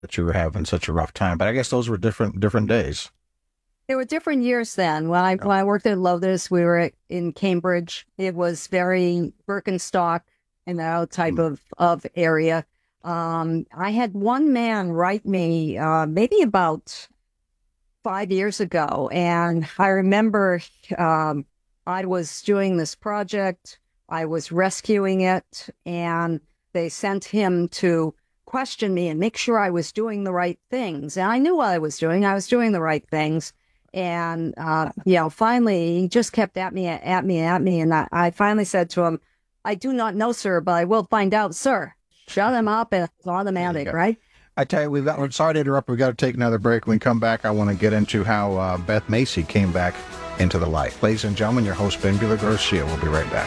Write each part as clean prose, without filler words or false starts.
that you were having such a rough time. But I guess those were different days. There were different years then. When I worked at Lotus, we were in Cambridge. It was very Birkenstock and that type of area. I had one man write me maybe about 5 years ago, and I remember I was doing this project. I was rescuing it, and they sent him to question me and make sure I was doing the right things. And I knew what I was doing. I was doing the right things. And, finally, he just kept at me. And I finally said to him, I do not know, sir, but I will find out, sir. Shut him up, and it's automatic, right? I tell you, I'm sorry to interrupt. We've got to take another break. When we come back, I want to get into how Beth Macy came back into the light. Ladies and gentlemen, your host, Ben Bueller-Garcia. We'll be right back.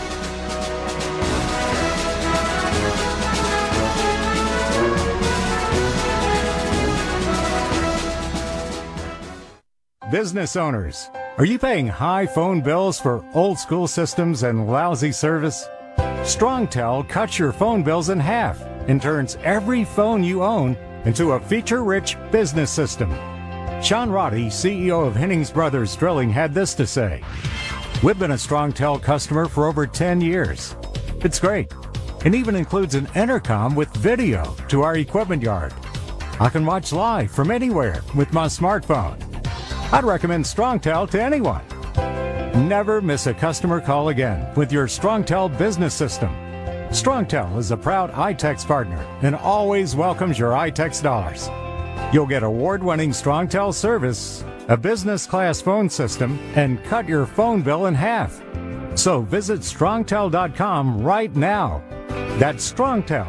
Business owners, are you paying high phone bills for old school systems and lousy service? StrongTel cuts your phone bills in half and turns every phone you own into a feature-rich business system. Sean Roddy, CEO of Hennings Brothers Drilling, had this to say: "We've been a StrongTel customer for over 10 years. It's great. It even includes an intercom with video to our equipment yard. I can watch live from anywhere with my smartphone. I'd recommend StrongTel to anyone. Never miss a customer call again with your StrongTel business system. StrongTel is a proud iTex partner and always welcomes your iTex dollars. You'll get award-winning StrongTel service, a business-class phone system, and cut your phone bill in half. So visit StrongTel.com right now. That's StrongTel,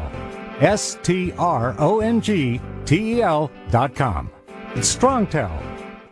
StrongTel.com. It's StrongTel.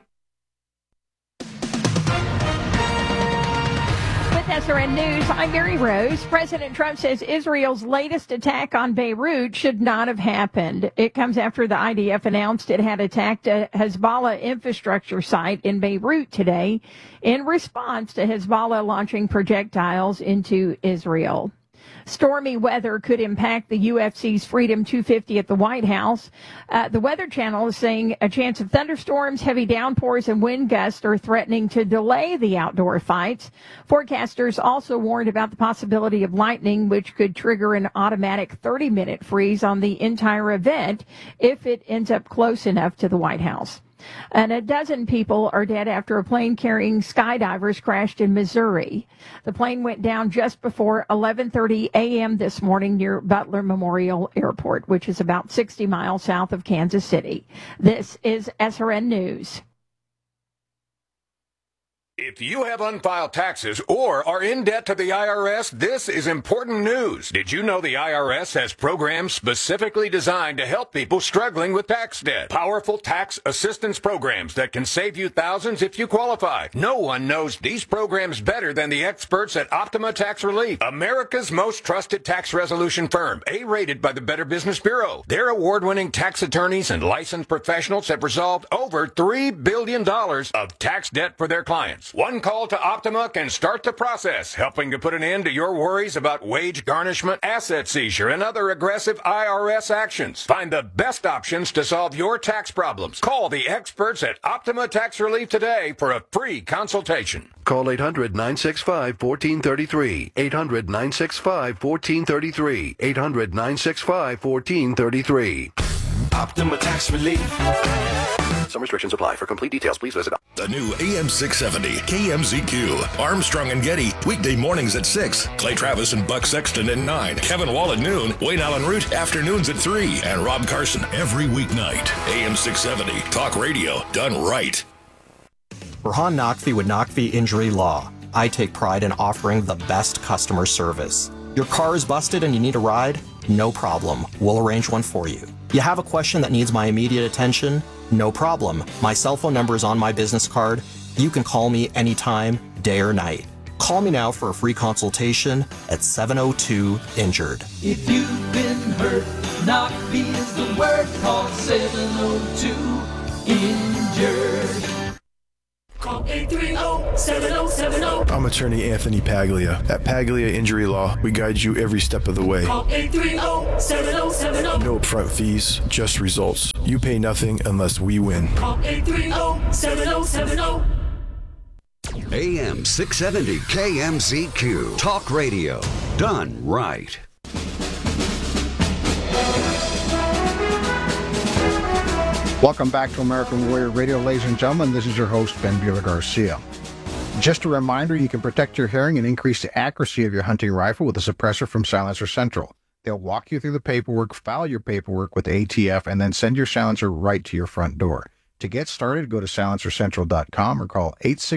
SRN News, I'm Mary Rose. President Trump says Israel's latest attack on Beirut should not have happened. It comes after the IDF announced it had attacked a Hezbollah infrastructure site in Beirut today in response to Hezbollah launching projectiles into Israel. Stormy weather could impact the UFC's Freedom 250 at the White House. The Weather Channel is saying a chance of thunderstorms, heavy downpours, and wind gusts are threatening to delay the outdoor fights. Forecasters also warned about the possibility of lightning, which could trigger an automatic 30-minute freeze on the entire event if it ends up close enough to the White House. And a dozen people are dead after a plane carrying skydivers crashed in Missouri. The plane went down just before 11:30 a.m. this morning near Butler Memorial Airport, which is about 60 miles south of Kansas City. This is SRN News. If you have unfiled taxes or are in debt to the IRS, this is important news. Did you know the IRS has programs specifically designed to help people struggling with tax debt? Powerful tax assistance programs that can save you thousands if you qualify. No one knows these programs better than the experts at Optima Tax Relief, America's most trusted tax resolution firm, A-rated by the Better Business Bureau. Their award-winning tax attorneys and licensed professionals have resolved over $3 billion of tax debt for their clients. One call to Optima can start the process, helping to put an end to your worries about wage garnishment, asset seizure, and other aggressive IRS actions. Find the best options to solve your tax problems. Call the experts at Optima Tax Relief today for a free consultation. Call 800-965-1433. 800-965-1433. 800-965-1433. Optima Tax Relief. Some restrictions apply. For complete details, please visit. The new AM 670 KMZQ. Armstrong and Getty. Weekday mornings at 6. Clay Travis and Buck Sexton at 9. Kevin Wall at noon. Wayne Allen Root afternoons at 3. And Rob Carson every weeknight. AM 670. Talk radio done right. Burhan Naqvi with Naqvi Injury Law. I take pride in offering the best customer service. Your car is busted and you need a ride? No problem. We'll arrange one for you. You have a question that needs my immediate attention? No problem. My cell phone number is on my business card. You can call me anytime, day or night. Call me now for a free consultation at 702-INJURED. If you've been hurt, Naqvi is the word. Call 702-INJURED. Call 830 830-7070. I'm attorney Anthony Paglia. At Paglia Injury Law, we guide you every step of the way. Call 830-7070. No upfront fees, just results. You pay nothing unless we win. Call 830-7070. AM 670 KMZQ. Talk radio. Done right. Welcome back to American Warrior Radio, ladies and gentlemen. This is your host, Ben Bueller Garcia. Just a reminder, you can protect your hearing and increase the accuracy of your hunting rifle with a suppressor from Silencer Central. They'll walk you through the paperwork, file your paperwork with ATF, and then send your silencer right to your front door. To get started, go to silencercentral.com or call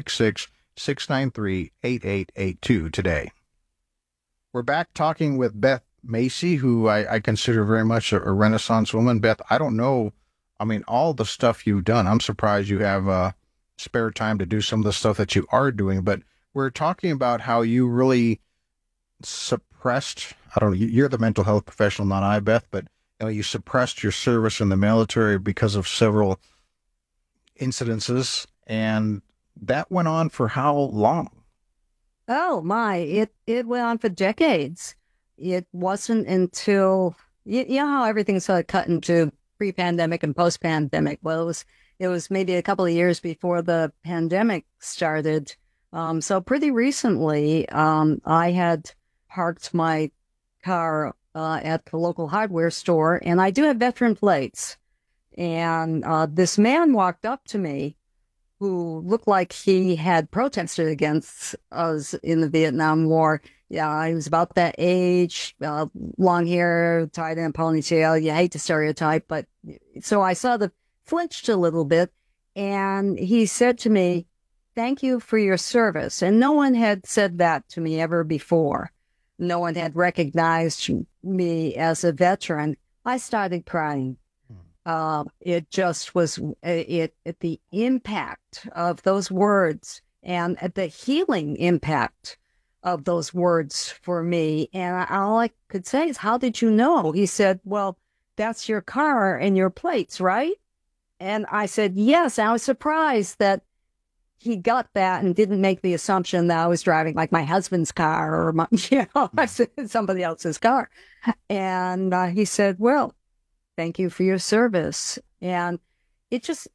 866-693-8882 today. We're back talking with Beth Macy, who I consider very much a Renaissance woman. Beth, I don't know, all the stuff you've done, I'm surprised you have spare time to do some of the stuff that you are doing, but we're talking about how you really suppressed, you're the mental health professional, not I, Beth, but you suppressed your service in the military because of several incidences, and that went on for how long? Oh my, it went on for decades. It wasn't until, you know how everything's sort of cut into pre-pandemic and post-pandemic. Well, it was maybe a couple of years before the pandemic started. So pretty recently, I had parked my car at the local hardware store, and I do have veteran plates. And this man walked up to me who looked like he had protested against us in the Vietnam War. Yeah, he was about that age, long hair, tied in a ponytail. You hate to stereotype, but so I saw flinched a little bit, and he said to me, "Thank you for your service." And no one had said that to me ever before. No one had recognized me as a veteran. I started crying. It just was the impact of those words and the healing impact of those words for me. And all I could say is, "How did you know?" He said, "Well, that's your car and your plates, right?" And I said, "Yes." And I was surprised that he got that and didn't make the assumption that I was driving like my husband's car or somebody else's car. And he said, "Well, thank you for your service." And it just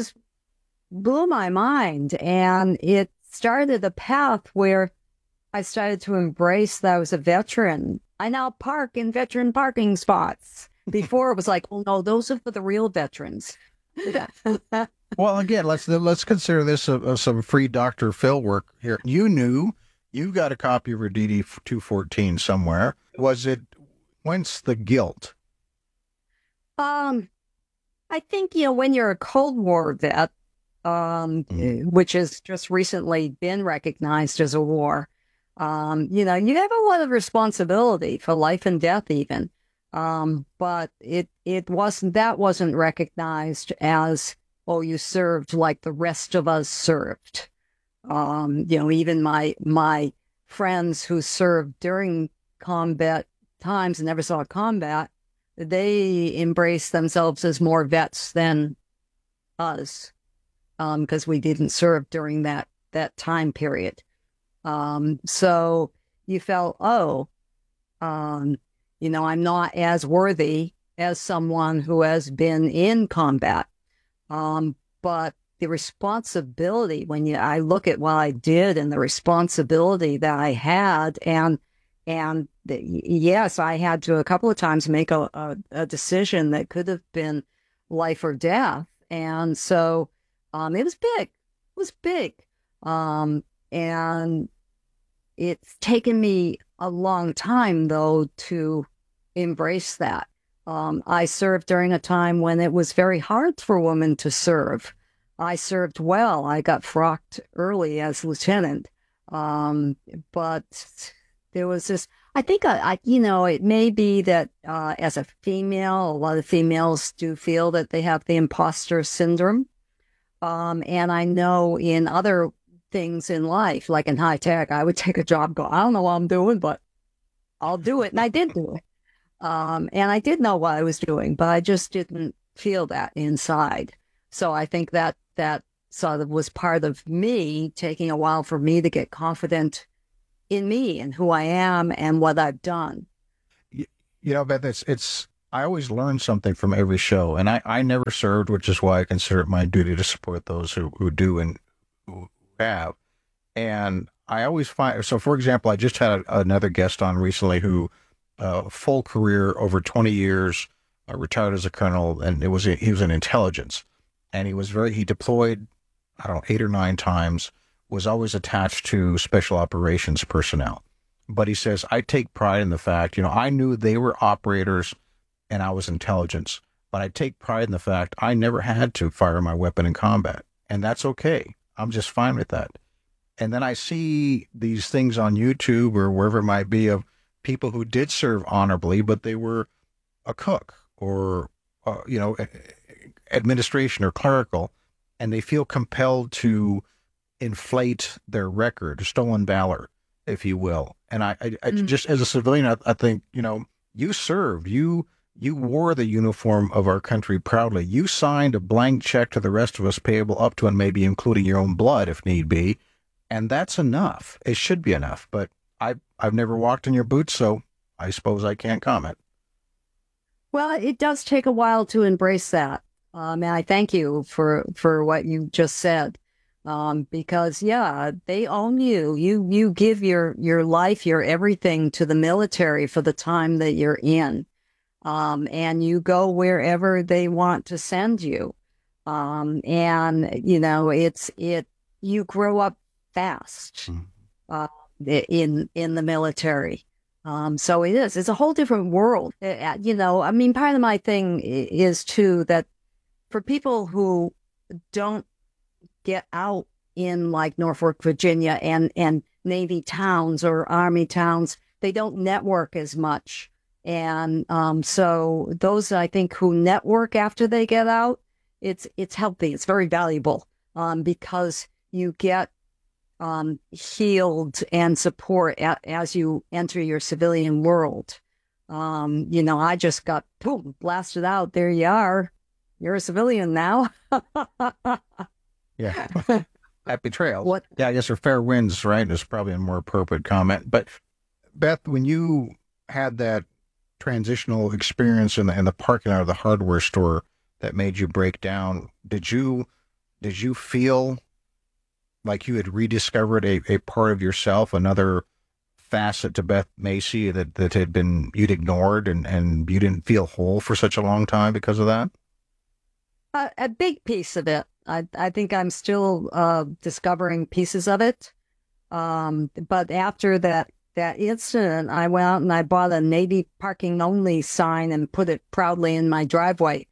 blew my mind. And it started a path where I started to embrace that I was a veteran. I now park in veteran parking spots. Before it was like, "Oh no, those are for the real veterans." Well, again, let's consider this some free Dr. Phil work here. You got a copy of your DD 214 somewhere. Whence the guilt? I think, when you're a Cold War vet, which has just recently been recognized as a war, you have a lot of responsibility for life and death even. But it wasn't recognized as, "Oh, you served like the rest of us served." Even my friends who served during combat times and never saw combat, they embraced themselves as more vets than us, because we didn't serve during that time period. So you felt, I'm not as worthy as someone who has been in combat. But the responsibility, I look at what I did and the responsibility that I had, yes, I had to a couple of times make a decision that could have been life or death. And so it was big. It was big. And it's taken me a long time, though, to embrace that. I served during a time when it was very hard for women to serve. I served well. I got frocked early as lieutenant. But there was this, I think, it may be that as a female, a lot of females do feel that they have the imposter syndrome. And I know in other things in life, like in high tech, I would take a job, go, "I don't know what I'm doing, but I'll do it." And I did do it. And I did know what I was doing, but I just didn't feel that inside. So I think that So that was part of me taking a while for me to get confident in me and who I am and what I've done. You know, Beth, I always learn something from every show, and I never served, which is why I consider it my duty to support those who do and who have. And I always find, so for example, I just had another guest on recently who, full career, over 20 years, retired as a colonel, and he was in intelligence, and he deployed, I don't know, 8 or 9 times, was always attached to special operations personnel. But he says, I take pride in the fact, I knew they were operators and I was intelligence, but I take pride in the fact I never had to fire my weapon in combat. And that's okay. I'm just fine with that. And then I see these things on YouTube or wherever it might be of people who did serve honorably, but they were a cook or, administration or clerical, and they feel compelled to inflate their record, stolen valor, if you will. And I just, as a civilian, I think, you served, you wore the uniform of our country proudly. You signed a blank check to the rest of us payable up to and maybe including your own blood if need be. And that's enough. It should be enough. But I've never walked in your boots, so I suppose I can't comment. Well, it does take a while to embrace that. And I thank you for what you just said. Because they own you. You give your life, your everything to the military for the time that you're in. And you go wherever they want to send you. You grow up fast, in the military. So it's a whole different world. Part of my thing is too, that for people who don't get out in like Norfolk, Virginia and Navy towns or Army towns, they don't network as much. And so those, I think, who network after they get out, it's healthy. It's very valuable because you get healed and support as you enter your civilian world. I just got blasted out. There you are. You're a civilian now. Yeah. Happy trails. What? Yeah, I guess or fair winds, right? Is probably a more appropriate comment. But Beth, when you had that transitional experience in the parking lot of the hardware store that made you break down, did you feel like you had rediscovered a part of yourself, another facet to Beth Macy that had been, you'd ignored and you didn't feel whole for such a long time because of that? A big piece of it. I think I'm still discovering pieces of it. But after that incident, I went out and I bought a Navy parking only sign and put it proudly in my driveway.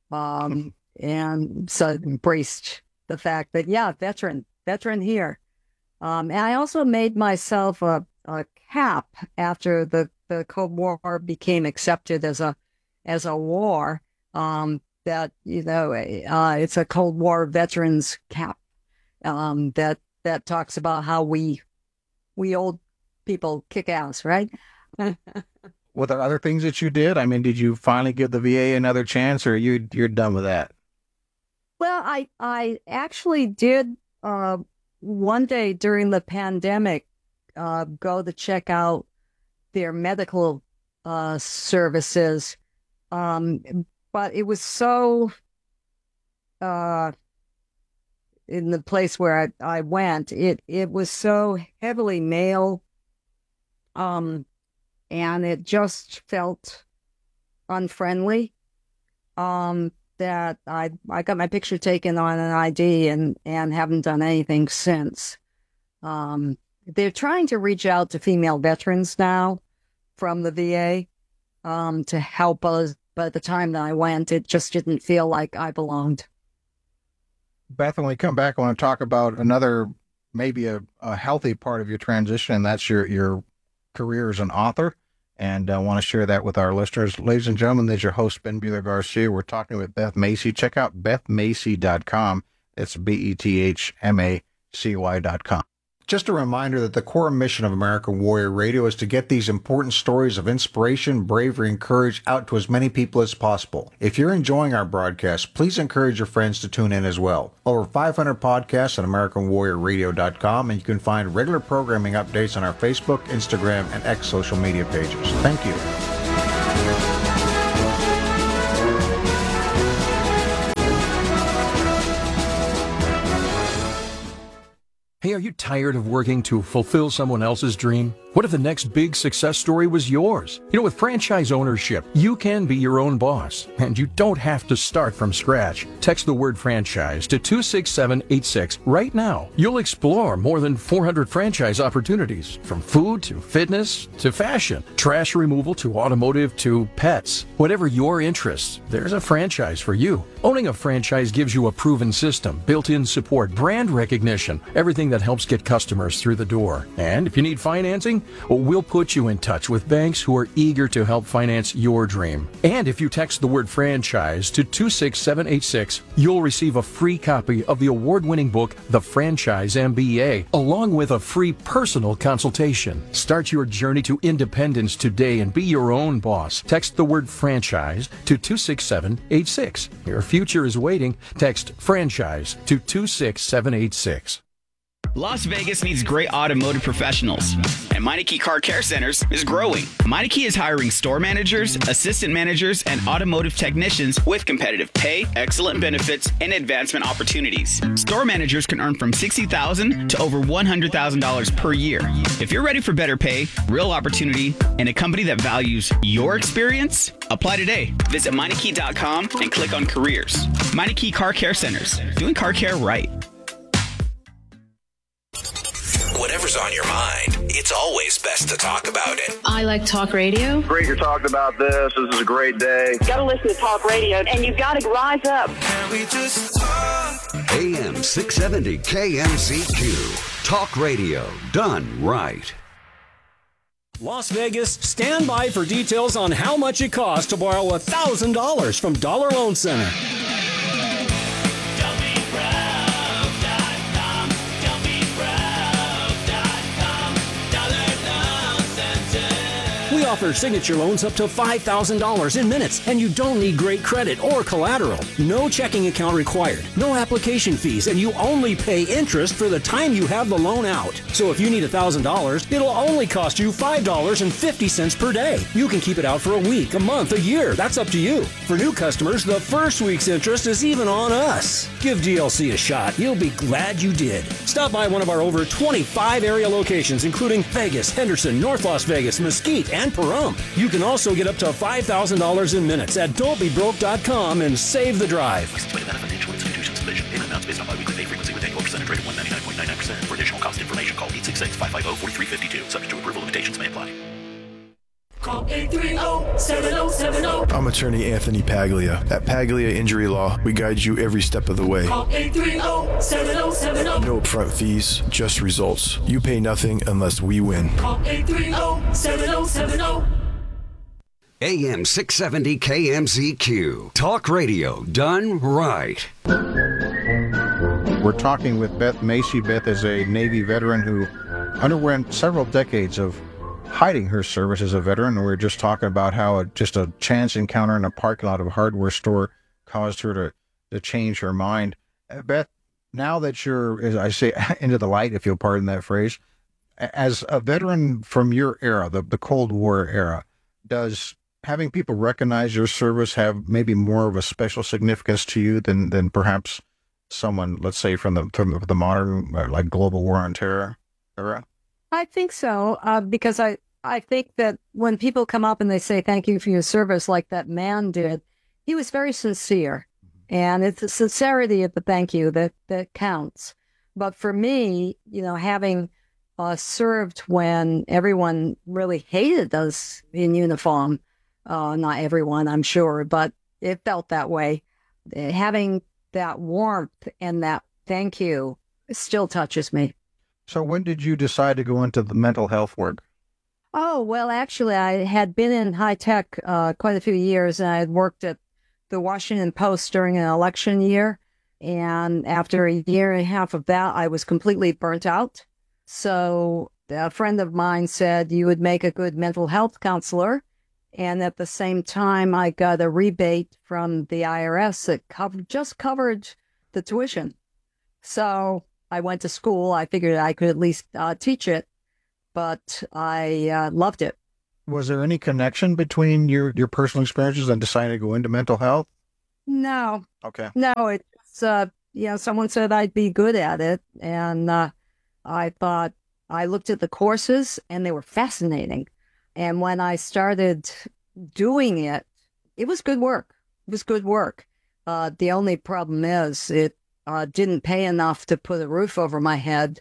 And so embraced the fact that, veteran here. And I also made myself a cap after the Cold War became accepted as a war. That it's a Cold War veterans cap that talks about how we old people kick ass, right? Were there other things that you did? I mean, did you finally give the VA another chance, or you're done with that? Well, I actually did one day during the pandemic go to check out their medical services. But it was so, in the place where I went, it was so heavily male, and it just felt unfriendly, that I got my picture taken on an ID and haven't done anything since. They're trying to reach out to female veterans now from the VA, to help us. But at the time that I went, it just didn't feel like I belonged. Beth, when we come back, I want to talk about another, maybe a healthy part of your transition, and that's your career as an author. And I want to share that with our listeners. Ladies and gentlemen, this is your host, Ben Buehler-Garcia. We're talking with Beth Macy. Check out BethMacy.com. It's BETHMACY.com. Just a reminder that the core mission of American Warrior Radio is to get these important stories of inspiration, bravery, and courage out to as many people as possible. If you're enjoying our broadcast, please encourage your friends to tune in as well. Over 500 podcasts at AmericanWarriorRadio.com, and you can find regular programming updates on our Facebook, Instagram, and X social media pages. Thank you. Hey, are you tired of working to fulfill someone else's dream? What if the next big success story was yours? You know, with franchise ownership, you can be your own boss, and you don't have to start from scratch. Text the word franchise to 26786 right now. You'll explore more than 400 franchise opportunities, from food to fitness to fashion, trash removal to automotive to pets. Whatever your interests, there's a franchise for you. Owning a franchise gives you a proven system, built-in support, brand recognition, everything that helps get customers through the door. And if you need financing, we'll put you in touch with banks who are eager to help finance your dream. And if you text the word franchise to 26786, you'll receive a free copy of the award-winning book, The Franchise MBA, along with a free personal consultation. Start your journey to independence today and be your own boss. Text the word franchise to 26786. Your future is waiting. Text franchise to 26786. Las Vegas needs great automotive professionals, and Meineke Car Care Centers is growing. Meineke is hiring store managers, assistant managers, and automotive technicians with competitive pay, excellent benefits, and advancement opportunities. Store managers can earn from $60,000 to over $100,000 per year. If you're ready for better pay, real opportunity, and a company that values your experience, apply today. Visit Meineke.com and click on careers. Meineke Car Care Centers, doing car care right. Whatever's on your mind, it's always best to talk about it. I like talk radio. Great you're talking about this. This is a great day. You got to listen to talk radio, and you've got to rise up. Can we just talk? AM 670 KMZQ. Talk radio done right. Las Vegas, stand by for details on how much it costs to borrow $1,000 from Dollar Loan Center. We offer signature loans up to $5,000 in minutes, and you don't need great credit or collateral. No checking account required, no application fees, and you only pay interest for the time you have the loan out. So if you need $1,000, it'll only cost you $5.50 per day. You can keep it out for a week, a month, a year. That's up to you. For new customers, the first week's interest is even on us. Give DLC a shot. You'll be glad you did. Stop by one of our over 25 area locations, including Vegas, Henderson, North Las Vegas, Mesquite, and Pahrump. You can also get up to $5,000 in minutes at don'tbebroke.com and save the drive. Financial institutions division. Payment amounts based on biweekly pay frequency with annual percentage rate of 199.99%. For additional cost information, call 866-550-4352. Subject to approval, limitations may apply. Call 830-7070. I'm attorney Anthony Paglia. At Paglia Injury Law, we guide you every step of the way. Call 830-7070. No upfront fees, just results. You pay nothing unless we win. Call 830-7070. AM 670 KMZQ. Talk radio done right. We're talking with Beth Macy. Beth is a Navy veteran who underwent several decades of hiding her service as a veteran. We were just talking about how just a chance encounter in a parking lot of a hardware store caused her to change her mind. Beth, now that you're, as I say, into the light, if you'll pardon that phrase, as a veteran from your era, the Cold War era, does having people recognize your service have maybe more of a special significance to you than perhaps someone, let's say, from the modern, like global war on terror era? I think so, because I think that when people come up and they say thank you for your service, like that man did, he was very sincere. And it's the sincerity of the thank you that counts. But for me, having served when everyone really hated us in uniform, not everyone, I'm sure, but it felt that way. Having that warmth and that thank you still touches me. So when did you decide to go into the mental health work? Oh, well, actually, I had been in high tech quite a few years, and I had worked at the Washington Post during an election year. And after a year and a half of that, I was completely burnt out. So a friend of mine said you would make a good mental health counselor. And at the same time, I got a rebate from the IRS that just covered the tuition. So I went to school. I figured I could at least teach it, but I loved it. Was there any connection between your personal experiences and deciding to go into mental health? No. Okay. No, it's, someone said I'd be good at it. And I thought, I looked at the courses and they were fascinating. And when I started doing it, it was good work. It was good work. The only problem is it didn't pay enough to put a roof over my head.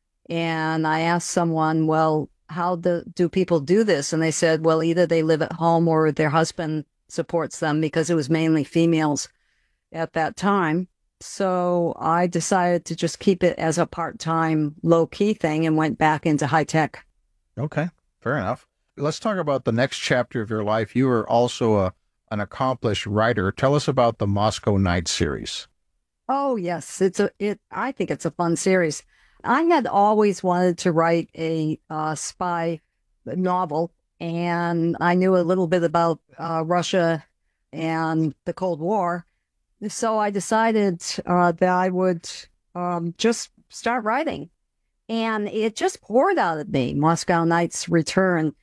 And I asked someone, well, how do people do this? And they said, well, either they live at home or their husband supports them, because it was mainly females at that time. So I decided to just keep it as a part-time, low-key thing and went back into high tech. Okay, fair enough. Let's talk about the next chapter of your life. You are also an accomplished writer. Tell us about the Moscow Nights series. Oh, yes. I think it's a fun series. I had always wanted to write a spy novel, and I knew a little bit about Russia and the Cold War. So I decided that I would just start writing. And it just poured out of me, Moscow Nights Return.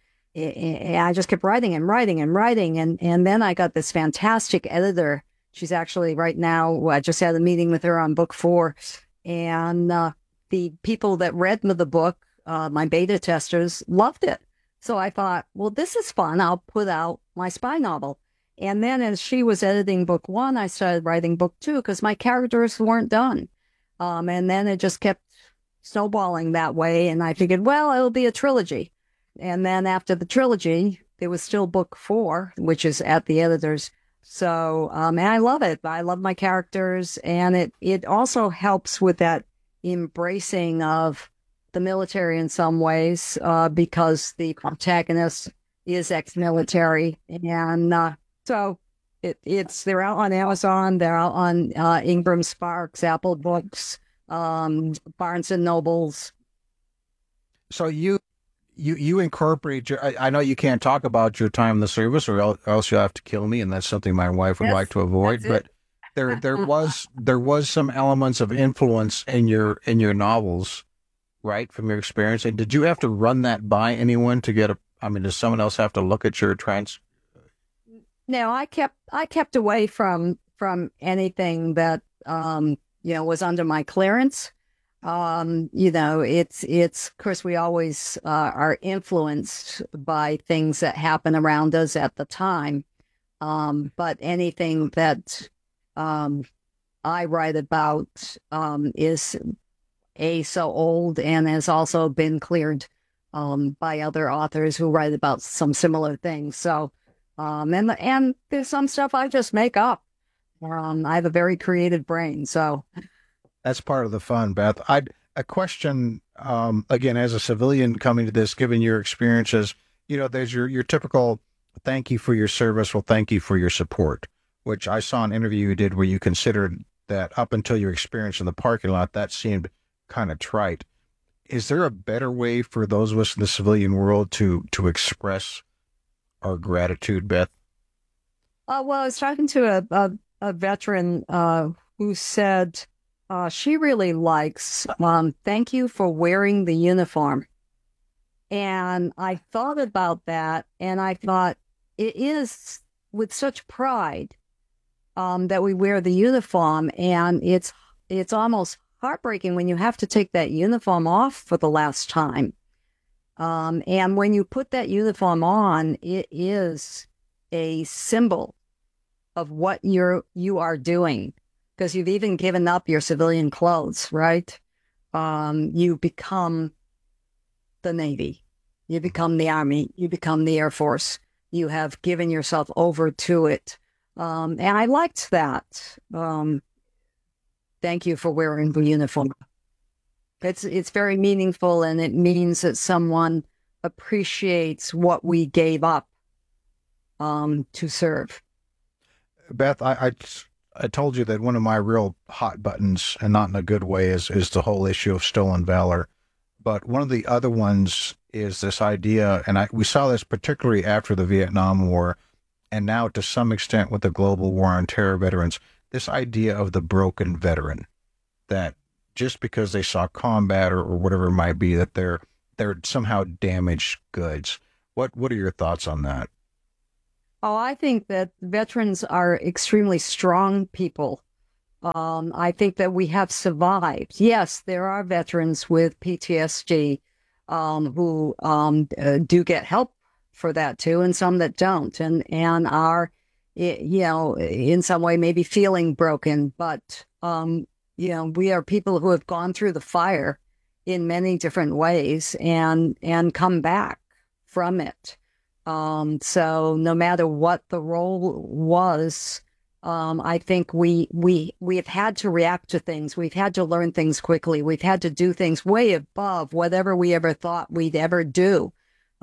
I just kept writing and writing and writing. And then I got this fantastic editor. She's actually right now, I just had a meeting with her on book 4. And the people that read the book, my beta testers, loved it. So I thought, well, this is fun. I'll put out my spy novel. And then as she was editing book 1, I started writing book 2 because my characters weren't done. And then it just kept snowballing that way. And I figured, well, it'll be a trilogy. And then after the trilogy, there was still book 4, which is at the editor's. So, and I love it. I love my characters. And it also helps with that embracing of the military in some ways, because the protagonist is ex-military. And so they're out on Amazon. They're out on Ingram Sparks, Apple Books, Barnes and Nobles. So you incorporate I know you can't talk about your time in the service, or else you'll have to kill me, and that's something my wife would like to avoid. But there was some elements of influence in your novels, right, from your experience. And did you have to run that by anyone to get does someone else have to look at your No, I kept away from anything that was under my clearance. It's of course we always are influenced by things that happen around us at the time. But anything that I write about is so old and has also been cleared by other authors who write about some similar things. So and there's some stuff I just make up. I have a very creative brain, so that's part of the fun, Beth. A question, again, as a civilian coming to this, given your experiences, there's your typical thank you for your service, well, thank you for your support, which I saw an interview you did where you considered that up until your experience in the parking lot, that seemed kind of trite. Is there a better way for those of us in the civilian world to express our gratitude, Beth? Well, I was talking to a veteran who said she really likes thank you for wearing the uniform. And I thought about that, and I thought it is with such pride that we wear the uniform, and it's almost heartbreaking when you have to take that uniform off for the last time. And when you put that uniform on, it is a symbol of what you are doing, because you've even given up your civilian clothes, right? You become the Navy, you become the Army, you become the Air Force. You have given yourself over to it. And I liked that. Thank you for wearing the uniform. It's very meaningful, and it means that someone appreciates what we gave up to serve. Beth, I told you that one of my real hot buttons, and not in a good way, is the whole issue of stolen valor. But one of the other ones is this idea, and we saw this particularly after the Vietnam War, and now to some extent with the global war on terror veterans, this idea of the broken veteran, that just because they saw combat or whatever it might be, that they're somehow damaged goods. What are your thoughts on that? Oh, I think that veterans are extremely strong people. I think that we have survived. Yes, there are veterans with PTSD who do get help for that too, and some that don't, and are, in some way maybe feeling broken. But we are people who have gone through the fire in many different ways and come back from it. So no matter what the role was, I think we have had to react to things. We've had to learn things quickly. We've had to do things way above whatever we ever thought we'd ever do.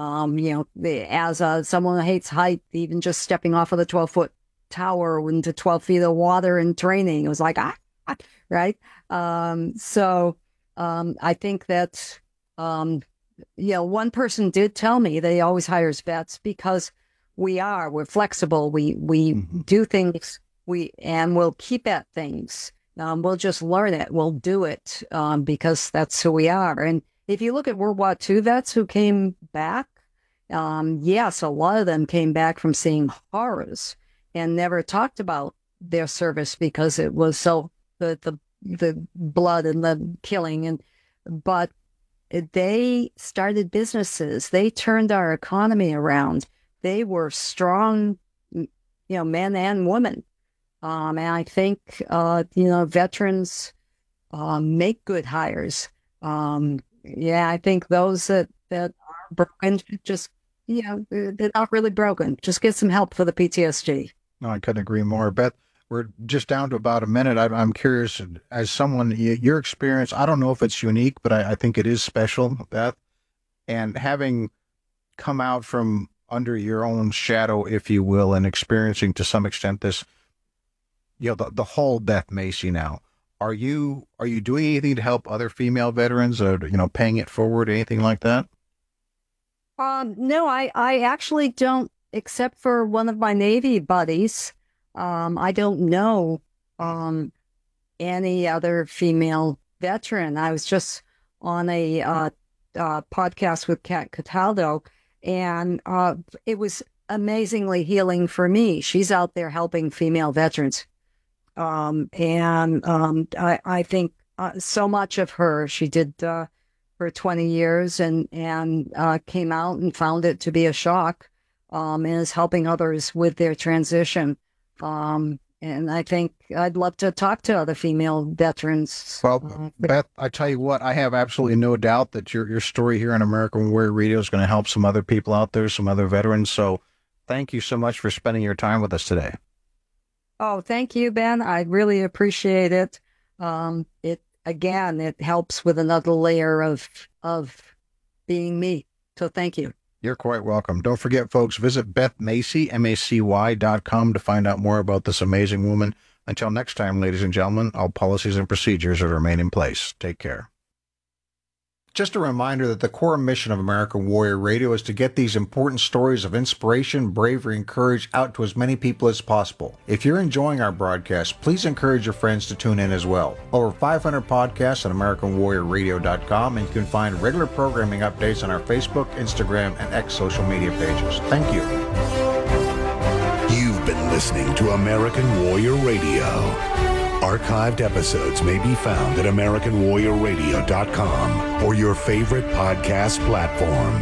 As someone who hates height, even just stepping off of the 12-foot tower into 12 feet of water in training, it was like, right? So I think that, one person did tell me that he always hires vets because we're flexible. We do things, and we'll keep at things. We'll just learn it. We'll do it because that's who we are. And if you look at World War II vets who came back, yes, a lot of them came back from seeing horrors and never talked about their service because it was so the blood and the killing. But they started businesses. They turned our economy around. They were strong, men and women. And I think, veterans make good hires. I think those that are broken, just, they're not really broken. Just get some help for the PTSD. No, I couldn't agree more. Beth, we're just down to about a minute. I'm curious, as someone, your experience, I don't know if it's unique, but I think it is special, Beth. And having come out from under your own shadow, if you will, and experiencing to some extent this, the whole Beth Macy now, are you doing anything to help other female veterans, or, paying it forward, anything like that? No, I actually don't, except for one of my Navy buddies. I don't know any other female veteran. I was just on a podcast with Kat Cataldo, and it was amazingly healing for me. She's out there helping female veterans. I think so much of her, she did for 20 years and came out and found it to be a shock, and is helping others with their transition. And I think I'd love to talk to other female veterans. Well, Beth, I tell you what, I have absolutely no doubt that your story here on American Warrior Radio is going to help some other people out there, some other veterans. So thank you so much for spending your time with us today. Oh, thank you, Ben. I really appreciate it. It helps with another layer of being me. So thank you. You're quite welcome. Don't forget, folks, visit Beth Macy, MACY.com to find out more about this amazing woman. Until next time, ladies and gentlemen, all policies and procedures will remain in place. Take care. Just a reminder that the core mission of American Warrior Radio is to get these important stories of inspiration, bravery, and courage out to as many people as possible. If you're enjoying our broadcast, please encourage your friends to tune in as well. Over 500 podcasts at AmericanWarriorRadio.com, and you can find regular programming updates on our Facebook, Instagram, and X social media pages. Thank you. You've been listening to American Warrior Radio. Archived episodes may be found at AmericanWarriorRadio.com or your favorite podcast platform.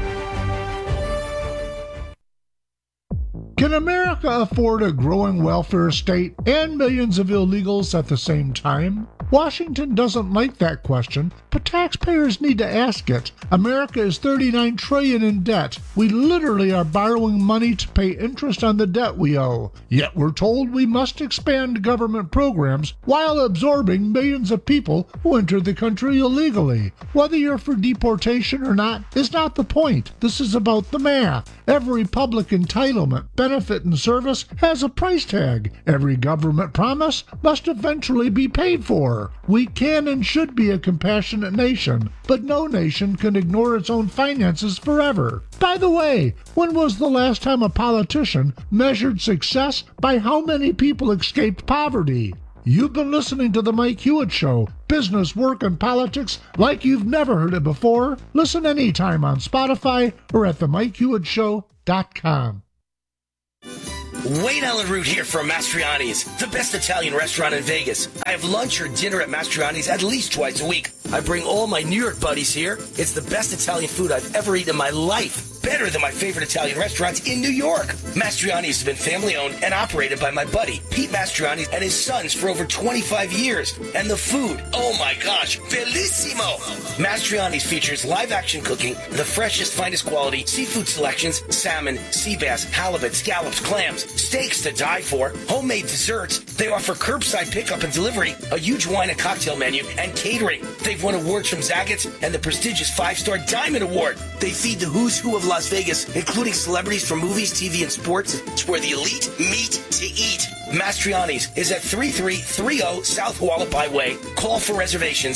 Can America afford a growing welfare state and millions of illegals at the same time? Washington doesn't like that question, but taxpayers need to ask it. America is $39 trillion in debt. We literally are borrowing money to pay interest on the debt we owe. Yet we're told we must expand government programs while absorbing millions of people who enter the country illegally. Whether you're for deportation or not is not the point. This is about the math. Every public entitlement, benefit, and service has a price tag. Every government promise must eventually be paid for. Sure, we can and should be a compassionate nation, but no nation can ignore its own finances forever. By the way, when was the last time a politician measured success by how many people escaped poverty? You've been listening to The Mike Hewitt Show, business, work, and politics like you've never heard it before. Listen anytime on Spotify or at themikehewittShow.com. Wayne Allen Root here from Mastriani's, the best Italian restaurant in Vegas. I have lunch or dinner at Mastriani's at least twice a week. I bring all my New York buddies here. It's the best Italian food I've ever eaten in my life. Better than my favorite Italian restaurants in New York. Mastriani's has been family owned and operated by my buddy, Pete Mastriani, and his sons for over 25 years. And the food, oh my gosh, bellissimo! Mastriani's features live action cooking, the freshest, finest quality seafood selections, salmon, sea bass, halibut, scallops, clams, steaks to die for, homemade desserts. They offer curbside pickup and delivery, a huge wine and cocktail menu, and catering. They've won awards from Zagat's and the prestigious 5-star Diamond Award. They feed the who's who of Las Vegas, including celebrities from movies, TV, and sports. It's where the elite meet to eat. Mastriani's is at 3330 South Hualapai Way. Call for reservations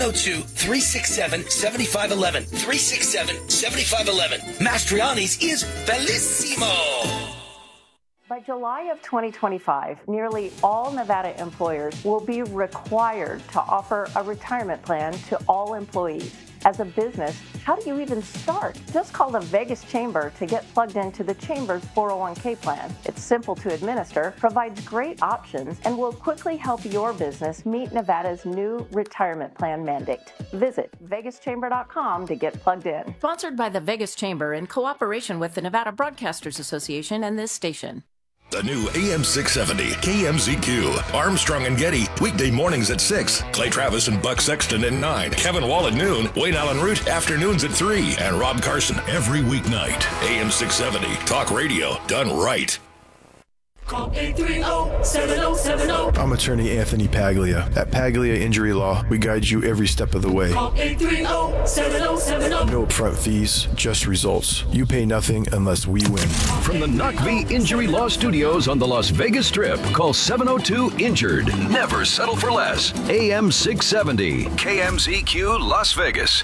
702-367-7511. 367-7511. Mastriani's is bellissimo. By July of 2025, nearly all Nevada employers will be required to offer a retirement plan to all employees. As a business, how do you even start? Just call the Vegas Chamber to get plugged into the Chamber's 401k plan. It's simple to administer, provides great options, and will quickly help your business meet Nevada's new retirement plan mandate. Visit vegaschamber.com to get plugged in. Sponsored by the Vegas Chamber in cooperation with the Nevada Broadcasters Association and this station. The new AM 670 KMZQ. Armstrong and Getty. Weekday mornings at 6. Clay Travis and Buck Sexton at 9. Kevin Wall at noon. Wayne Allen Root afternoons at 3. And Rob Carson every weeknight. AM 670. Talk radio done right. Call 830-7070. I'm attorney Anthony Paglia. At Paglia Injury Law, we guide you every step of the way. Call 830-7070. No upfront fees, just results. You pay nothing unless we win. From the NOCV Injury Law Studios on the Las Vegas Strip, call 702-INJURED. Never settle for less. AM 670, KMZQ Las Vegas.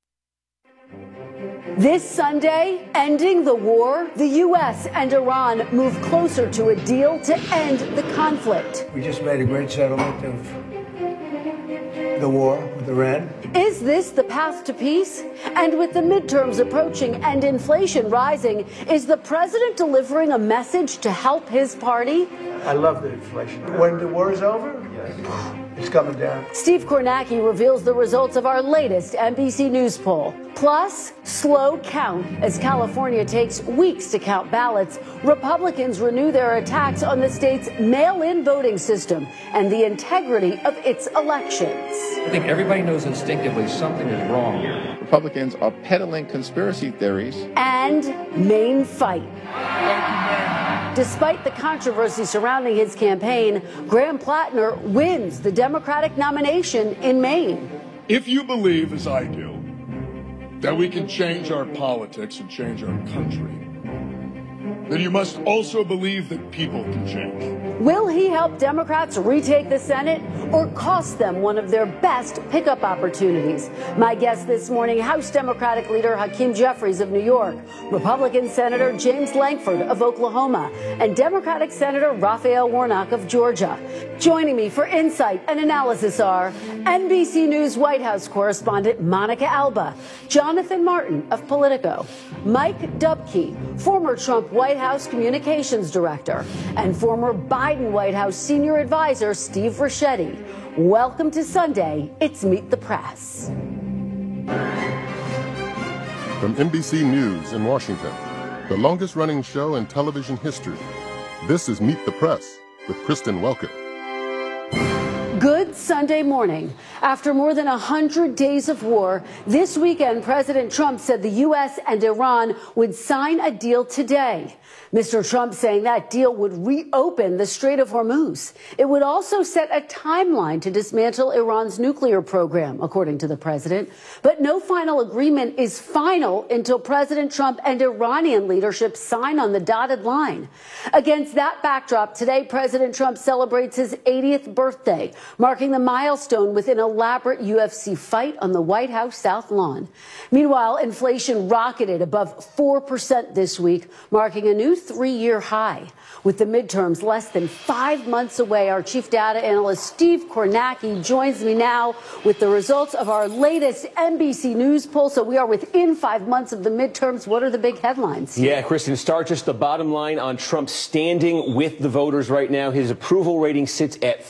This Sunday, ending the war, the U.S. and Iran move closer to a deal to end the conflict. We just made a great settlement of the war with Iran. Is this the path to peace? And with the midterms approaching and inflation rising, is the president delivering a message to help his party? I love the inflation. When the war is over, it's coming down. Steve Kornacki reveals the results of our latest NBC News poll. Plus, slow count. As California takes weeks to count ballots, Republicans renew their attacks on the state's mail-in voting system and the integrity of its elections. I think everybody knows instinctively something is wrong here. Republicans are peddling conspiracy theories. And Maine fight. Despite the controversy surrounding his campaign, Graham Plattner wins the Democratic nomination in Maine. If you believe, as I do, that we can change our politics and change our country, then you must also believe that people can change. Will he help Democrats retake the Senate or cost them one of their best pickup opportunities? My guest this morning, House Democratic leader Hakeem Jeffries of New York, Republican Senator James Lankford of Oklahoma, and Democratic Senator Raphael Warnock of Georgia. Joining me for insight and analysis are NBC News White House correspondent Monica Alba, Jonathan Martin of Politico, Mike Dubke, former Trump White House Communications Director, and former Biden White House Senior Advisor Steve Ricchetti. Welcome to Sunday. It's Meet the Press. From NBC News in Washington, the longest-running show in television history, this is Meet the Press with Kristen Welker. Good Sunday morning. After more than 100 days of war, this weekend President Trump said the U.S. and Iran would sign a deal today. Mr. Trump saying that deal would reopen the Strait of Hormuz. It would also set a timeline to dismantle Iran's nuclear program, according to the president. But no final agreement is final until President Trump and Iranian leadership sign on the dotted line. Against that backdrop, today President Trump celebrates his 80th birthday, marking the milestone with an elaborate UFC fight on the White House South Lawn. Meanwhile, inflation rocketed above 4% this week, marking a new three-year high. With the midterms less than 5 months away, our chief data analyst Steve Kornacki joins me now with the results of our latest NBC News poll. So we are within 5 months of the midterms. What are the big headlines? Yeah, Kristen, start just the bottom line on Trump standing with the voters right now. His approval rating sits at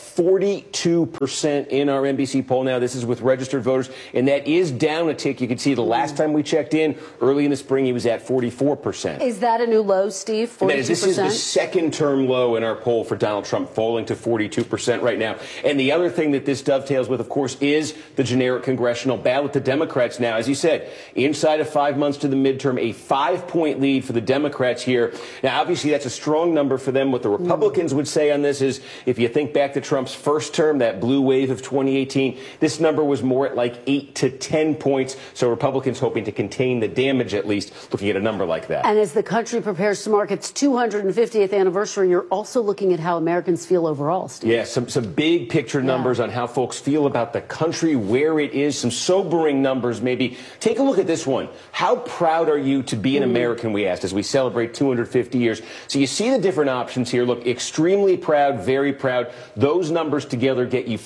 42% in our NBC poll now. This is with registered voters, and that is down a tick. You can see the last time we checked in, early in the spring, he was at 44%. Is that a new low, Steve? 42%? This is the second-term low in our poll for Donald Trump, falling to 42% right now. And the other thing that this dovetails with, of course, is the generic congressional ballot. The Democrats now, as you said, inside of 5 months to the midterm, a 5-point lead for the Democrats here. Now, obviously, that's a strong number for them. What the Republicans would say on this is, if you think back to Trump's first term, that blue wave of 2018, this number was more at like 8 to 10 points. So Republicans hoping to contain the damage, at least, looking at a number like that. And as the country prepares to mark its 250th anniversary, you're also looking at how Americans feel overall, Steve. Yeah, some big picture numbers on how folks feel about the country, where it is, some sobering numbers maybe. Take a look at this one. How proud are you to be an American, we asked, as we celebrate 250 years. So you see the different options here. Look, extremely proud, very proud. Those numbers together get you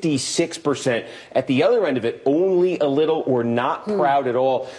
56%. At the other end of it, only a little or not proud at all,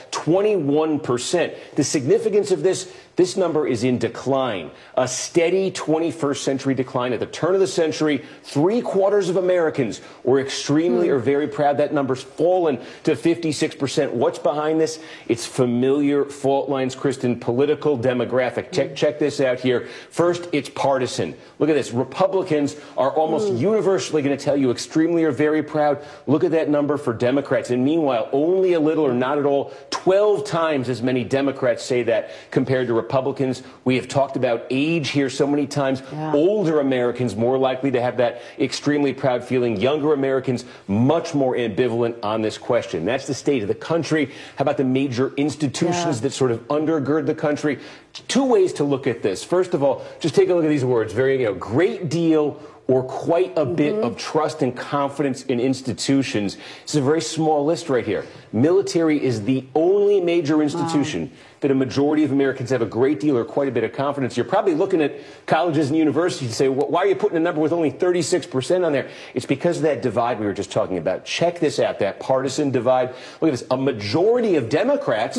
21%. The significance of this number is in decline, a steady 21st century decline. At the turn of the century, 3/4 of Americans were extremely or very proud. That number's fallen to 56%. What's behind this? It's familiar fault lines, Kristen, political, demographic. Check this out here. First, it's partisan. Look at this. Republicans are almost universally going to tell you extremely or very proud. Look at that number for Democrats. And meanwhile, only a little or not at all, 12 times as many Democrats say that compared to Republicans. We have talked about age here so many times. Older Americans more likely to have that extremely proud feeling. Younger Americans much more ambivalent on this question. That's the state of the country. How about the major institutions that sort of undergird the country? Two ways to look at this. First of all, just take a look at these words. Very, great deal or quite a bit of trust and confidence in institutions. This is a very small list right here. Military is the only major institution that a majority of Americans have a great deal or quite a bit of confidence. You're probably looking at colleges and universities and say, well, why are you putting a number with only 36% on there? It's because of that divide we were just talking about. Check this out, that partisan divide. Look at this. A majority of Democrats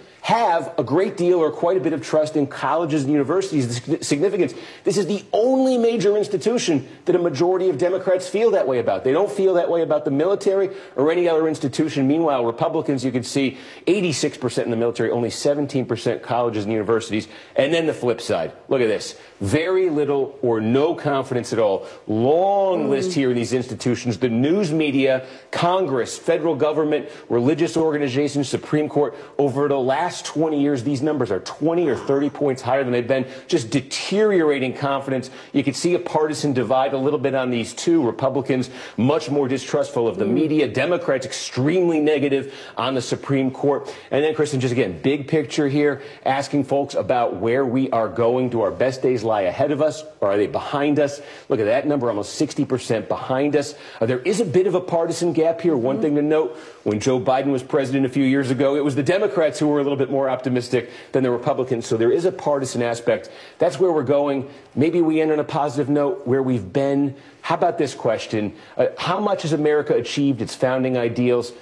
have a great deal or quite a bit of trust in colleges and universities. The significance, this is the only major institution that a majority of Democrats feel that way about. They don't feel that way about the military or any other institution. Meanwhile, Republicans, you can see 86% in the military, only 17% colleges and universities. And then the flip side. Look at this. Very little or no confidence at all. Long list here in these institutions. The news media, Congress, federal government, religious organizations, Supreme Court. Over the last 20 years, these numbers are 20 or 30 points higher than they've been. Just deteriorating confidence. You can see a partisan divide a little bit on these two. Republicans much more distrustful of the media. Democrats extremely negative on the Supreme Court. And then, Kristen, just again, big picture here, asking folks about where we are going. Do our best days lie ahead of us, or are they behind us? Look at that number, almost 60% behind us. There is a bit of a partisan gap here. One thing to note, when Joe Biden was president a few years ago, it was the Democrats who were a little bit more optimistic than the Republicans. So there is a partisan aspect. That's where we're going. Maybe we end on a positive note where we've been. How about this question? How much has America achieved its founding ideals?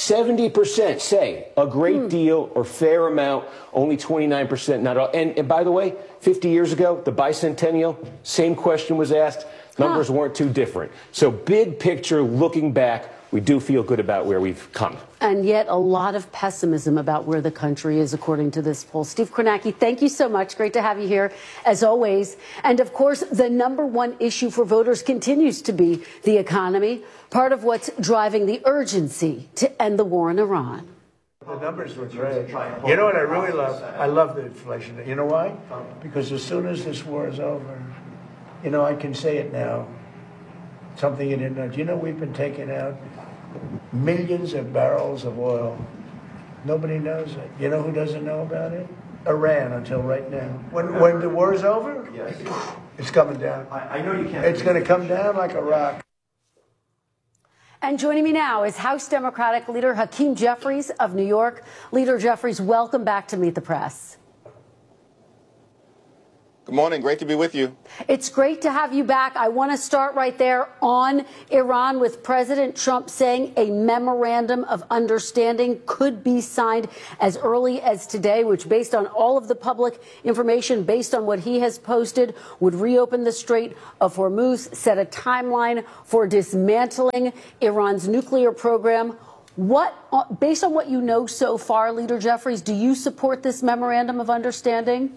70% say a great deal or fair amount, only 29% not all. And by the way, 50 years ago, the bicentennial, same question was asked. Numbers weren't too different. So big picture, looking back, we do feel good about where we've come. And yet a lot of pessimism about where the country is, according to this poll. Steve Kornacki, thank you so much. Great to have you here, as always. And, of course, the number one issue for voters continues to be the economy, part of what's driving the urgency to end the war in Iran. The numbers were great. You know what I really love? I love the inflation. You know why? Because as soon as this war is over, you know, I can say it now. Something you didn't know. Do you know we've been taking out millions of barrels of oil? Nobody knows it. You know who doesn't know about it? Iran until right now. When the war is over, it's coming down. I know you can't. It's going to come down like a rock. And joining me now is House Democratic Leader Hakeem Jeffries of New York. Leader Jeffries, welcome back to Meet the Press. Good morning. Great to be with you. It's great to have you back. I want to start right there on Iran with President Trump saying a memorandum of understanding could be signed as early as today, which, based on all of the public information, based on what he has posted, would reopen the Strait of Hormuz, set a timeline for dismantling Iran's nuclear program. Based on what you know so far, Leader Jeffries, do you support this memorandum of understanding?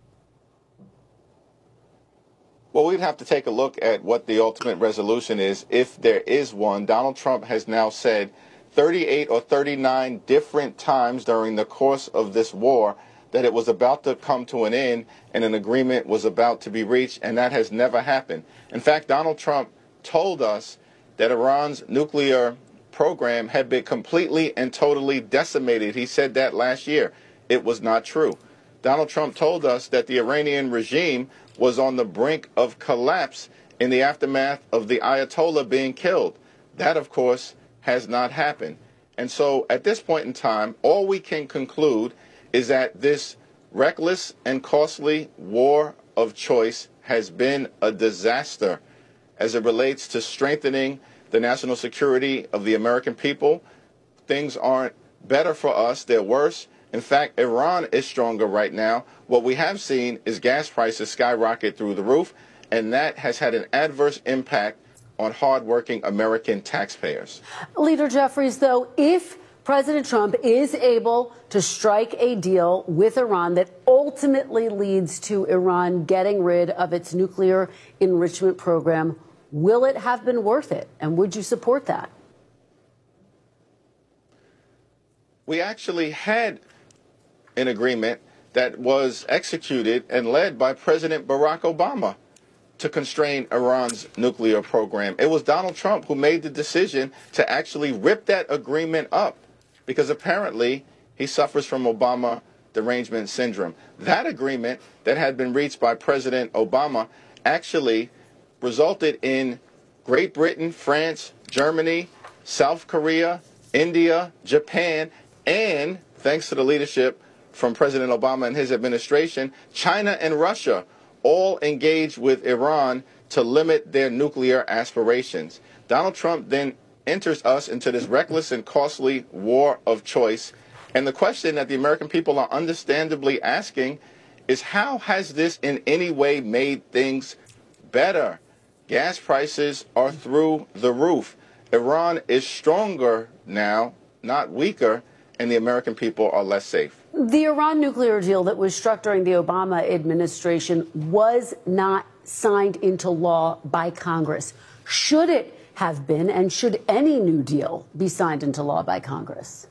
Well, we'd have to take a look at what the ultimate resolution is, if there is one. Donald Trump has now said 38 or 39 different times during the course of this war that it was about to come to an end and an agreement was about to be reached, and that has never happened. In fact, Donald Trump told us that Iran's nuclear program had been completely and totally decimated. He said that last year. It was not true. Donald Trump told us that the Iranian regime was on the brink of collapse in the aftermath of the Ayatollah being killed. That, of course, has not happened. And so at this point in time, all we can conclude is that this reckless and costly war of choice has been a disaster as it relates to strengthening the national security of the American people. Things aren't better for us, they're worse. In fact, Iran is stronger right now. What we have seen is gas prices skyrocket through the roof, and that has had an adverse impact on hardworking American taxpayers. Leader Jeffries, though, if President Trump is able to strike a deal with Iran that ultimately leads to Iran getting rid of its nuclear enrichment program, will it have been worth it? And would you support that? We actually had an agreement that was executed and led by President Barack Obama to constrain Iran's nuclear program. It was Donald Trump who made the decision to actually rip that agreement up because apparently he suffers from Obama derangement syndrome. That agreement that had been reached by President Obama actually resulted in Great Britain, France, Germany, South Korea, India, Japan, and, thanks to the leadership from President Obama and his administration, China and Russia all engaged with Iran to limit their nuclear aspirations. Donald Trump then enters us into this reckless and costly war of choice. And the question that the American people are understandably asking is, how has this in any way made things better? Gas prices are through the roof. Iran is stronger now, not weaker, and the American people are less safe. The Iran nuclear deal that was struck during the Obama administration was not signed into law by Congress. Should it have been, and should any new deal be signed into law by Congress?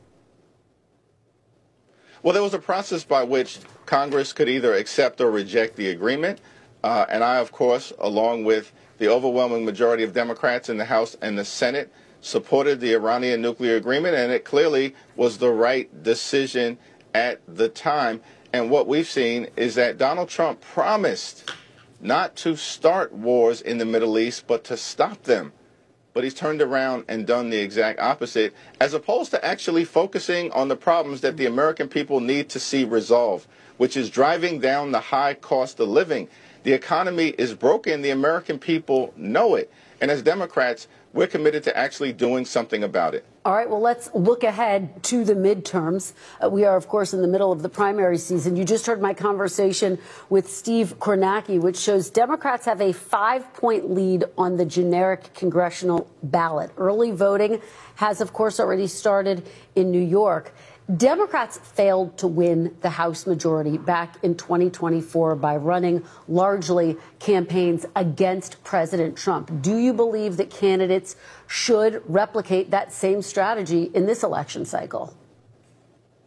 Well, there was a process by which Congress could either accept or reject the agreement. And I, of course, along with the overwhelming majority of Democrats in the House and the Senate, supported the Iranian nuclear agreement, and it clearly was the right decision at the time. And what we've seen is that Donald Trump promised not to start wars in the Middle East, but to stop them. But he's turned around and done the exact opposite, as opposed to actually focusing on the problems that the American people need to see resolved, which is driving down the high cost of living. The economy is broken. The American people know it. And as Democrats, we're committed to actually doing something about it. All right, well, let's look ahead to the midterms. We are, of course, in the middle of the primary season. You just heard my conversation with Steve Kornacki, which shows Democrats have a 5-point lead on the generic congressional ballot. Early voting has, of course, already started in New York. Democrats failed to win the House majority back in 2024 by running largely campaigns against President Trump. Do you believe that candidates should replicate that same strategy in this election cycle?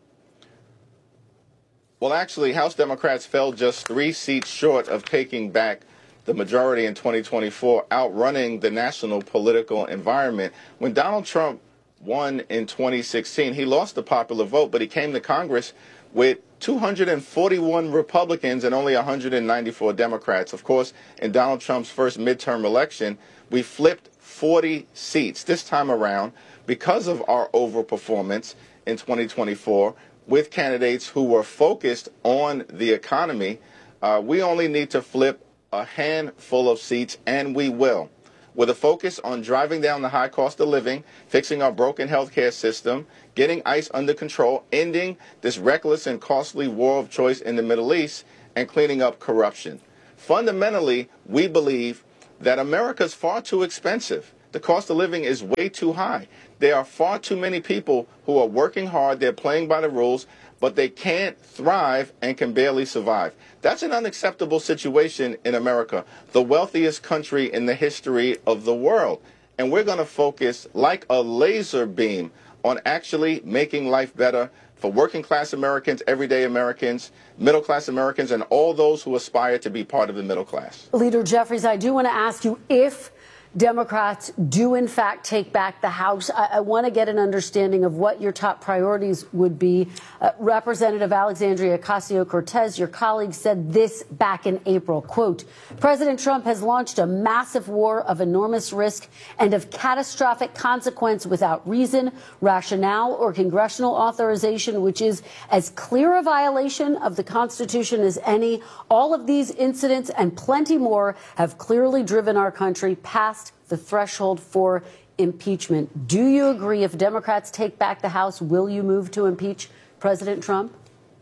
Well, actually, House Democrats fell just 3 seats short of taking back the majority in 2024, outrunning the national political environment. When Donald Trump won in 2016, he lost the popular vote, but he came to Congress with 241 Republicans and only 194 Democrats. Of course, in Donald Trump's first midterm election, we flipped 40 seats this time around because of our overperformance in 2024 with candidates who were focused on the economy. We only need to flip a handful of seats, and we will. With a focus on driving down the high cost of living, fixing our broken healthcare system, getting ICE under control, ending this reckless and costly war of choice in the Middle East, and cleaning up corruption. Fundamentally, we believe that America's far too expensive. The cost of living is way too high. There are far too many people who are working hard, they're playing by the rules, but they can't thrive and can barely survive. That's an unacceptable situation in America, the wealthiest country in the history of the world. And we're going to focus like a laser beam on actually making life better for working class Americans, everyday Americans, middle class Americans, and all those who aspire to be part of the middle class. Leader Jeffries, I do want to ask you, if Democrats do in fact take back the House, I want to get an understanding of what your top priorities would be. Representative Alexandria Ocasio-Cortez, your colleague, said this back in April, quote, President Trump has launched a massive war of enormous risk and of catastrophic consequence without reason, rationale, or congressional authorization, which is as clear a violation of the Constitution as any. All of these incidents and plenty more have clearly driven our country past the threshold for impeachment. Do you agree, if Democrats take back the House, will you move to impeach President Trump?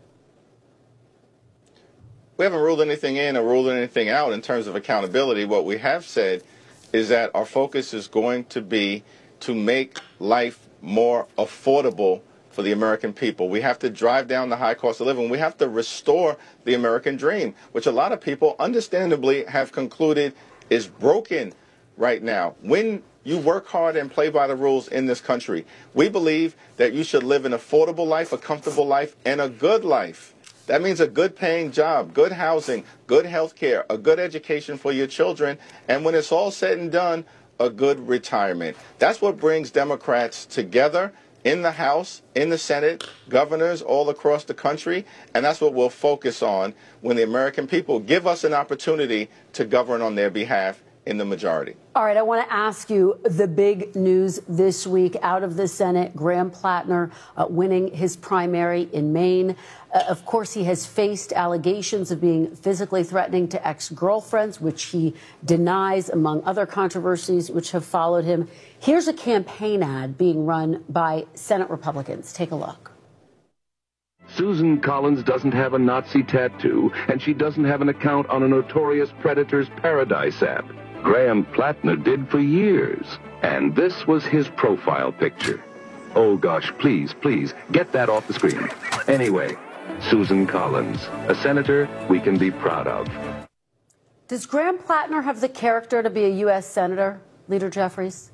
We haven't ruled anything in or ruled anything out in terms of accountability. What we have said is that our focus is going to be to make life more affordable for the American people. We have to drive down the high cost of living. We have to restore the American dream, which a lot of people understandably have concluded is broken right now. When you work hard and play by the rules in this country, we believe that you should live an affordable life, a comfortable life, and a good life. That means a good paying job, good housing, good health care, a good education for your children, and when it's all said and done, a good retirement. That's what brings Democrats together in the House, in the Senate, governors all across the country, and that's what we'll focus on when the American people give us an opportunity to govern on their behalf in the majority. All right, I want to ask you the big news this week out of the Senate. Graham Plattner winning his primary in Maine. Of course, he has faced allegations of being physically threatening to ex-girlfriends, which he denies, among other controversies which have followed him. Here's a campaign ad being run by Senate Republicans. Take a look. Susan Collins doesn't have a Nazi tattoo, and she doesn't have an account on a notorious predator's Paradise app. Graham Plattner did for years, and this was his profile picture. Oh gosh, please, get that off the screen. Anyway, Susan Collins, a senator we can be proud of. Does Graham Plattner have the character to be a U.S. senator, Leader Jeffries?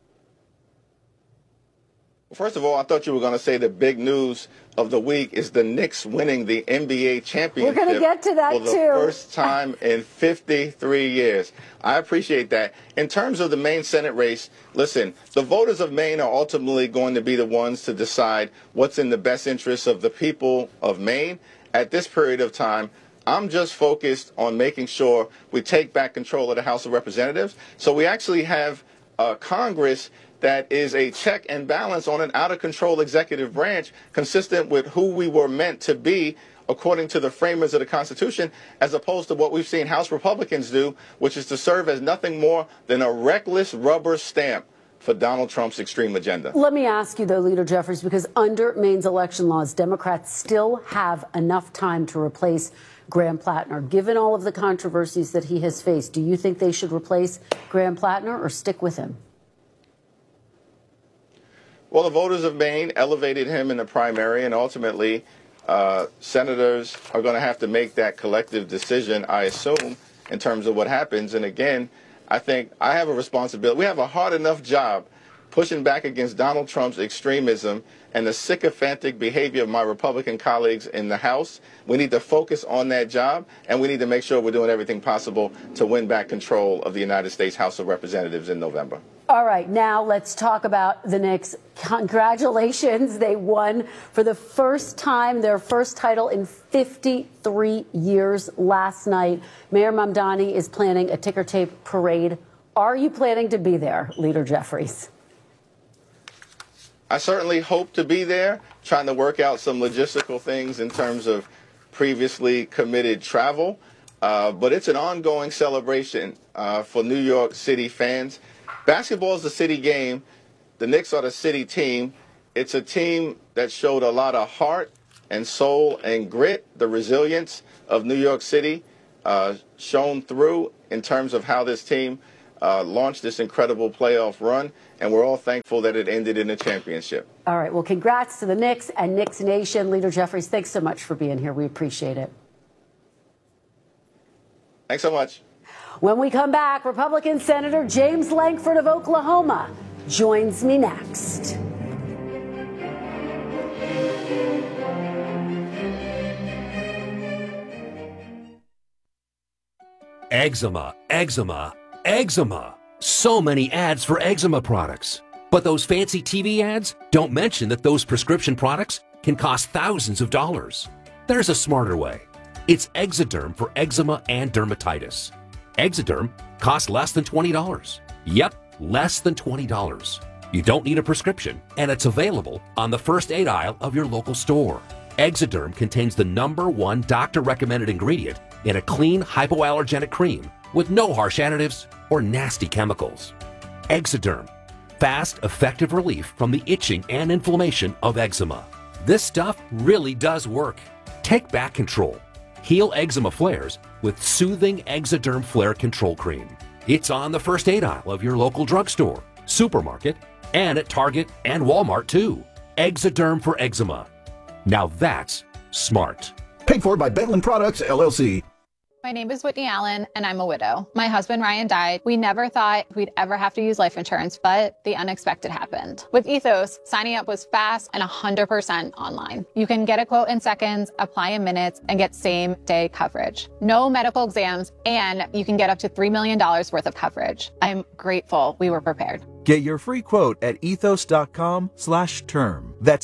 First of all, I thought you were going to say the big news of the week is the Knicks winning the NBA championship. We're going to get to that, for the too. first time in 53 years. I appreciate that. In terms of the Maine Senate race, listen, the voters of Maine are ultimately going to be the ones to decide what's in the best interest of the people of Maine. At this period of time, I'm just focused on making sure we take back control of the House of Representatives. So we actually have Congress that is a check and balance on an out-of-control executive branch consistent with who we were meant to be according to the framers of the Constitution, as opposed to what we've seen House Republicans do, which is to serve as nothing more than a reckless rubber stamp for Donald Trump's extreme agenda. Let me ask you, though, Leader Jeffries, because under Maine's election laws, Democrats still have enough time to replace Graham Plattner. Given all of the controversies that he has faced, do you think they should replace Graham Plattner or stick with him? Well, the voters of Maine elevated him in the primary, and ultimately senators are going to have to make that collective decision, I assume, in terms of what happens. And again, I think I have a responsibility. We have a hard enough job pushing back against Donald Trump's extremism and the sycophantic behavior of my Republican colleagues in the House. We need to focus on that job, and we need to make sure we're doing everything possible to win back control of the United States House of Representatives in November. All right, now let's talk about the Knicks. Congratulations. They won for the first time their first title in 53 years last night. Mayor Mamdani is planning a ticker tape parade. Are you planning to be there, Leader Jeffries? I certainly hope to be there, trying to work out some logistical things in terms of previously committed travel. But it's an ongoing celebration for New York City fans. Basketball is the city game. The Knicks are the city team. It's a team that showed a lot of heart and soul and grit. The resilience of New York City shone through in terms of how this team launched this incredible playoff run, and we're all thankful that it ended in a championship. All right. Well, congrats to the Knicks and Knicks Nation. Leader Jeffries, thanks so much for being here. We appreciate it. Thanks so much. When we come back, Republican Senator James Lankford of Oklahoma joins me next. Eczema, eczema, eczema. So many ads for eczema products. But those fancy TV ads don't mention that those prescription products can cost thousands of dollars. There's a smarter way. It's Exoderm for eczema and dermatitis. Exoderm costs less than $20. Yep, less than $20. You don't need a prescription, and it's available on the first aid aisle of your local store. Exoderm contains the #1 doctor-recommended ingredient in a clean hypoallergenic cream with no harsh additives or nasty chemicals. Exoderm, fast, effective relief from the itching and inflammation of eczema. This stuff really does work. Take back control. Heal eczema flares with soothing Exoderm Flare Control Cream. It's on the first aid aisle of your local drugstore, supermarket, and at Target and Walmart too. Exoderm for eczema. Now that's smart. Paid for by Bentland Products, LLC. My name is Whitney Allen, and I'm a widow. My husband, Ryan, died. We never thought we'd ever have to use life insurance, but the unexpected happened. With Ethos, signing up was fast and 100% online. You can get a quote in seconds, apply in minutes, and get same-day coverage. No medical exams, and you can get up to $3 million worth of coverage. I'm grateful we were prepared. Get your free quote at ethos.com/term. That's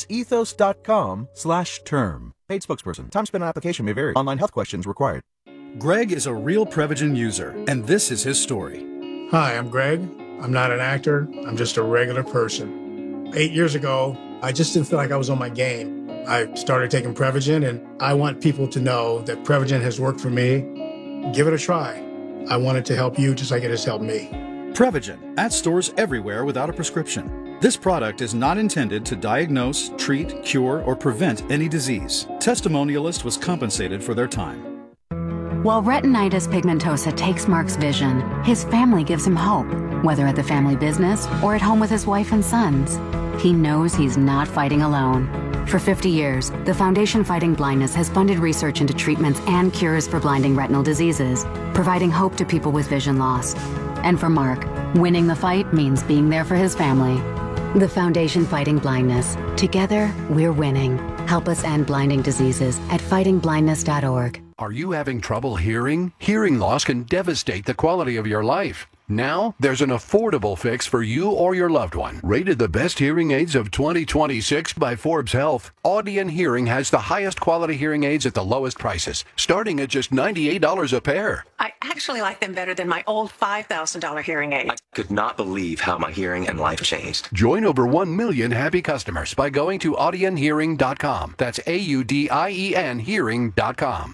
ethos.com/term. Paid spokesperson. Time spent on application may vary. Online health questions required. Greg is a real Prevagen user, and this is his story. Hi, I'm Greg. I'm not an actor. I'm just a regular person. 8 years ago, I just didn't feel like I was on my game. I started taking Prevagen, and I want people to know that Prevagen has worked for me. Give it a try. I want it to help you just like it has helped me. Prevagen, at stores everywhere without a prescription. This product is not intended to diagnose, treat, cure, or prevent any disease. Testimonialist was compensated for their time. While retinitis pigmentosa takes Mark's vision, his family gives him hope, whether at the family business or at home with his wife and sons. He knows he's not fighting alone. For 50 years, the Foundation Fighting Blindness has funded research into treatments and cures for blinding retinal diseases, providing hope to people with vision loss. And for Mark, winning the fight means being there for his family. The Foundation Fighting Blindness. Together, we're winning. Help us end blinding diseases at fightingblindness.org. Are you having trouble hearing? Hearing loss can devastate the quality of your life. Now, there's an affordable fix for you or your loved one. Rated the best hearing aids of 2026 by Forbes Health, Audion Hearing has the highest quality hearing aids at the lowest prices, starting at just $98 a pair. I actually like them better than my old $5,000 hearing aid. I could not believe how my hearing and life changed. Join over 1 million happy customers by going to audionhearing.com. That's AUDIEN hearing.com.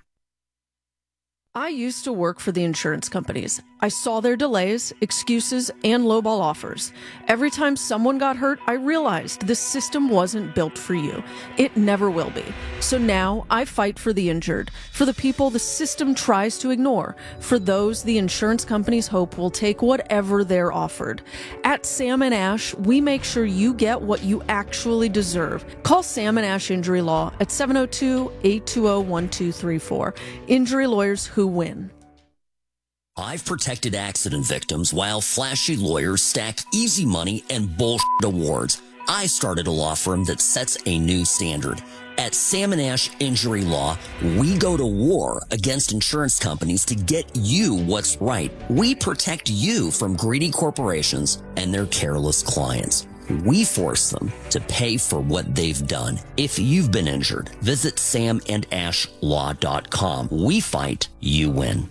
I used to work for the insurance companies. I saw their delays, excuses, and lowball offers. Every time someone got hurt, I realized this system wasn't built for you. It never will be. So now I fight for the injured, for the people the system tries to ignore, for those the insurance companies hope will take whatever they're offered. At Sam & Ash, we make sure you get what you actually deserve. Call Sam & Ash Injury Law at 702-820-1234. Injury lawyers who win. I've protected accident victims while flashy lawyers stack easy money and bullshit awards. I started a law firm that sets a new standard. At Sam & Ash Injury Law, we go to war against insurance companies to get you what's right. We protect you from greedy corporations and their careless clients. We force them to pay for what they've done. If you've been injured, visit samandashlaw.com. We fight, you win.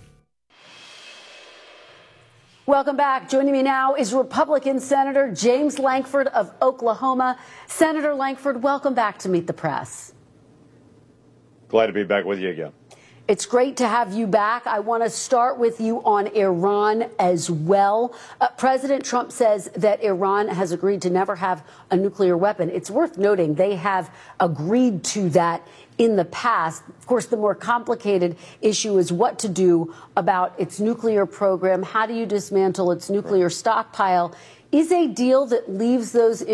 Welcome back. Joining me now is Republican Senator James Lankford of Oklahoma. Senator Lankford, welcome back to Meet the Press. Glad to be back with you again. It's great to have you back. I want to start with you on Iran as well. President Trump says that Iran has agreed to never have a nuclear weapon. It's worth noting they have agreed to that in the past. Of course, the more complicated issue is what to do about its nuclear program. How do you dismantle its nuclear stockpile? Is a deal that leaves those